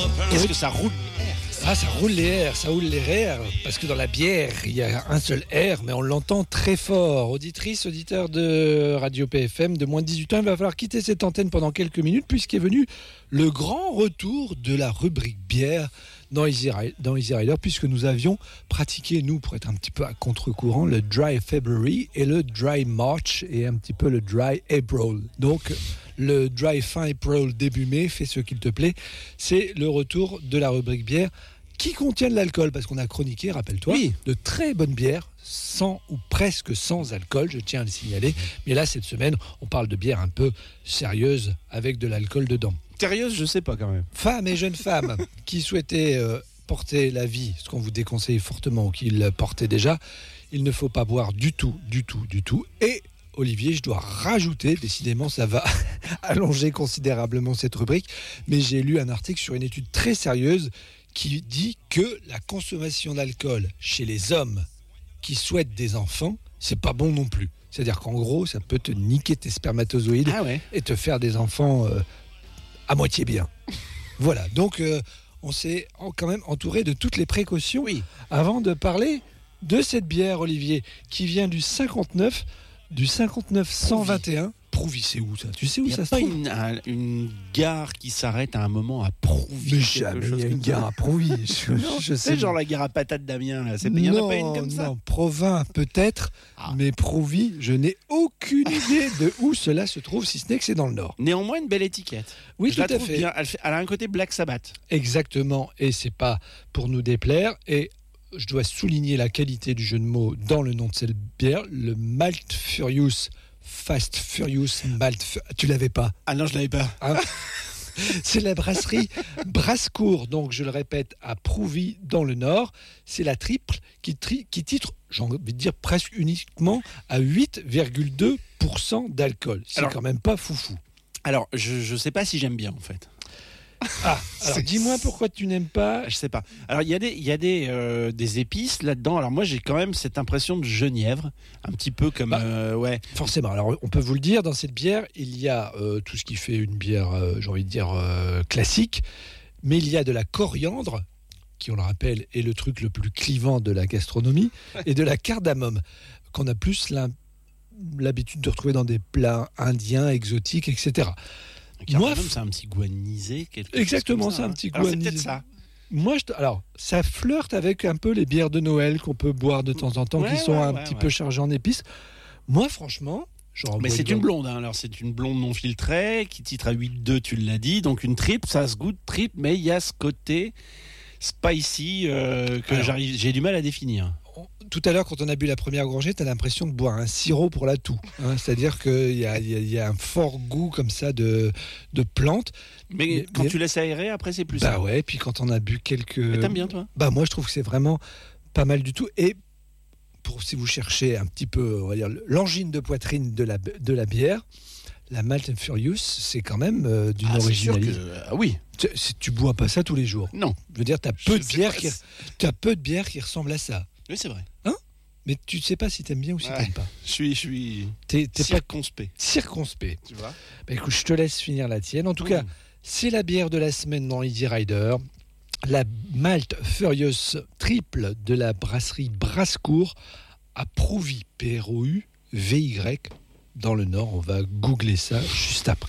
Qu'est-ce que ça roule? Ah, ça roule les airs, parce que dans la bière, il y a un seul R, mais on l'entend très fort. Auditrice, auditeur de Radio PFM de moins de 18 ans, il va falloir quitter cette antenne pendant quelques minutes, puisqu'est venu le grand retour de la rubrique bière dans Easy Rider, puisque nous avions pratiqué, nous, pour être un petit peu à contre-courant, le Dry February et le Dry March et un petit peu le Dry April. Donc, le Dry fin April début mai, fais ce qu'il te plaît, c'est le retour de la rubrique bière qui contient de l'alcool, parce qu'on a chroniqué, rappelle-toi, de très bonnes bières, sans ou presque sans alcool, je tiens à le signaler. Mais là, cette semaine, on parle de bière un peu sérieuse avec de l'alcool dedans. Sérieuse, je sais pas quand même. Femmes et jeunes femmes qui souhaitaient porter la vie, ce qu'on vous déconseille fortement ou qu'ils portaient déjà, il ne faut pas boire du tout. Et Olivier, je dois rajouter, décidément ça va allonger considérablement cette rubrique, mais j'ai lu un article sur une étude très sérieuse qui dit que la consommation d'alcool chez les hommes qui souhaitent des enfants, c'est pas bon non plus. C'est-à-dire qu'en gros, ça peut te niquer tes spermatozoïdes et te faire des enfants à moitié bien. Voilà, donc on s'est quand même entouré de toutes les précautions avant de parler de cette bière, Olivier, qui vient du 59 121. Prouvi, c'est où ça? Tu sais où ça se trouve? Il n'y a pas une gare qui s'arrête à un moment à Prouvi. Mais jamais il y a une gare à Prouvi. Je sais, genre la gare à patates d'Amiens. Il n'y en a pas une comme ça? Non, Provins peut-être, mais Prouvi, je n'ai aucune idée de où cela se trouve, si ce n'est que c'est dans le Nord. Néanmoins, une belle étiquette. Oui, tout à fait. Bien. Elle a un côté Black Sabbath. Exactement, et c'est pas pour nous déplaire. Et je dois souligner la qualité du jeu de mots dans le nom de cette bière, le Malt Furious. Fast Furious Malt. Tu l'avais pas? Ah non, je l'avais pas. Hein? C'est la brasserie Brascourt, donc je le répète, à Prouvi dans le Nord. C'est la triple qui titre, j'ai envie de dire presque uniquement à 8,2% d'alcool. C'est quand même pas foufou. Alors, je sais pas si j'aime bien en fait. Ah, alors dis-moi pourquoi tu n'aimes pas. Je sais pas. Alors il y a des épices là-dedans. Alors moi j'ai quand même cette impression de genièvre, un petit peu comme Forcément. Alors on peut vous le dire, dans cette bière il y a tout ce qui fait une bière, j'ai envie de dire classique, mais il y a de la coriandre, qui on le rappelle est le truc le plus clivant de la gastronomie, et de la cardamome qu'on a plus l'habitude de retrouver dans des plats indiens, exotiques, etc. Moi, c'est un petit goût anisé. Exactement, ça, c'est un petit goût anisé. anisé. C'est peut-être ça. Moi, ça flirte avec un peu les bières de Noël qu'on peut boire de temps en temps, qui sont un petit peu chargées en épices. Moi, franchement, mais c'est une blonde. Alors, c'est une blonde non filtrée qui titre à 8,2, tu l'as dit. Donc, une triple, ça se goûte triple, mais il y a ce côté spicy j'ai du mal à définir. Tout à l'heure, quand on a bu la première gorgée, tu as l'impression de boire un sirop pour la toux. C'est-à-dire qu'il y a un fort goût comme ça de plante. Mais quand tu laisses aérer, après, c'est plus ça. Bah ouais, puis quand on a bu quelques... Mais t'aimes bien, toi? Bah moi, je trouve que c'est vraiment pas mal du tout. Et si vous cherchez un petit peu, on va dire, l'angine de poitrine de la bière, la Malt & Furious, c'est quand même d'une originalité. Oui. Tu bois pas ça tous les jours. Non. Je veux dire, t'as peu de bières qui ressemblent à ça. Oui, c'est vrai. Hein? Mais tu ne sais pas si t'aimes bien ou si t'aimes pas. Je suis t'es circonspect. Circonspect. Tu vois? Bah, écoute, je te laisse finir la tienne. En tout cas, c'est la bière de la semaine dans Easy Rider. La Malt Furious triple de la brasserie Brascourt à Prouvi, P-R-O-U-V-Y, dans le Nord. On va googler ça juste après.